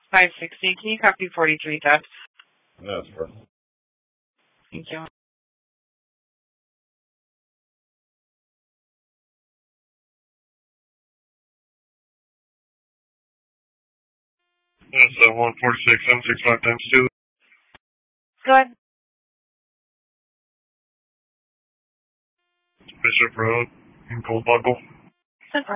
560. Can you copy 43 theft? That's perfect. Thank you. That's 146, 765 times 2. Go ahead. Bishop Road in Cold Buckle.